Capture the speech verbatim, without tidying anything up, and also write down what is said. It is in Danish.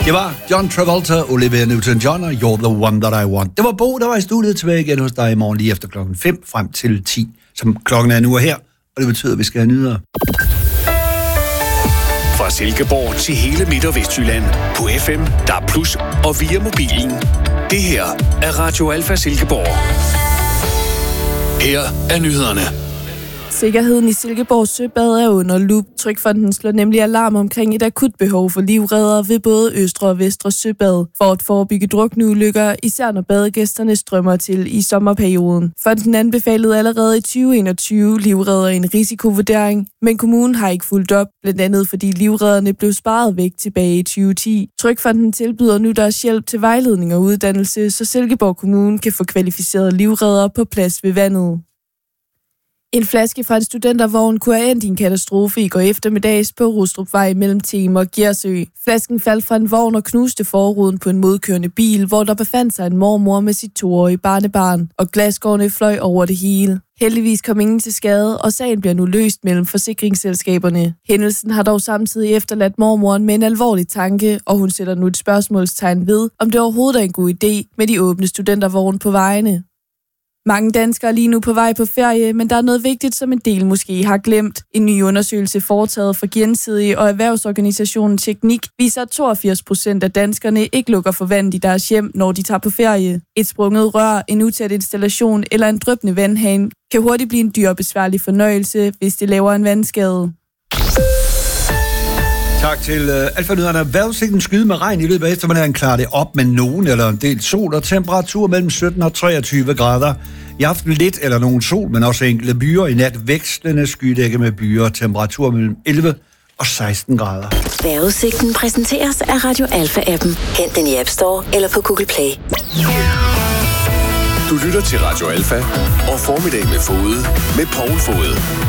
Det var John Travolta, Olivia Newton-John og You're the One That I Want. Det var Bo, der var i studiet tilbage igen hos dig i morgen lige efter klokken fem frem til ti, som klokken er nu og her, og det betyder, at vi skal have nyheder. Fra Silkeborg til hele Midt- og Vestjylland på F M, D A B plus, og via mobilen. Det her er Radio Alfa Silkeborg. Her er nyhederne. Sikkerheden i Silkeborg Søbad er under lup. Trygfonden slår nemlig alarm omkring et akut behov for livreddere ved både Østre og Vestre Søbad, for at forebygge drukneulykker, især når badegæsterne strømmer til i sommerperioden. Fonden anbefalede allerede i tyve enogtyve livredder en risikovurdering, men kommunen har ikke fulgt op, blandt andet fordi livredderne blev sparet væk tilbage i tyve ti. Trygfonden tilbyder nu deres hjælp til vejledning og uddannelse, så Silkeborg Kommune kan få kvalificerede livreddere på plads ved vandet. En flaske fra en studentervogn kunne have endt i en katastrofe i går eftermiddags på Rustrupvej mellem Them og Gersø. Flasken faldt fra en vogn og knuste forruden på en modkørende bil, hvor der befandt sig en mormor med sit toårige barnebarn, og glasskårene fløj over det hele. Heldigvis kom ingen til skade, og sagen bliver nu løst mellem forsikringsselskaberne. Hændelsen har dog samtidig efterladt mormoren med en alvorlig tanke, og hun sætter nu et spørgsmålstegn ved, om det overhovedet er en god idé med de åbne studentervogne på vejene. Mange danskere er lige nu på vej på ferie, men der er noget vigtigt, som en del måske har glemt. En ny undersøgelse foretaget for Gensidige og erhvervsorganisationen Teknik viser, at toogfirs procent af danskerne ikke lukker for vand i deres hjem, når de tager på ferie. Et sprunget rør, en utæt installation eller en dryppende vandhane kan hurtigt blive en dyr og besværlig fornøjelse, hvis det laver en vandskade. Tak til uh, Alfa-nyhederne. Vejrudsigten skyde med regn i løbet af eftermiddagen klarer det op med nogen eller en del sol og temperatur mellem sytten og treogtyve grader. I aften lidt eller nogen sol, men også enkelte byer. I nat vækstende skydække med byer. Temperatur mellem elleve og seksten grader. Vejrudsigten præsenteres af Radio Alfa-appen. Hent den i App Store eller på Google Play. Du lytter til Radio Alfa og Formiddag med Fode med Poul Fode.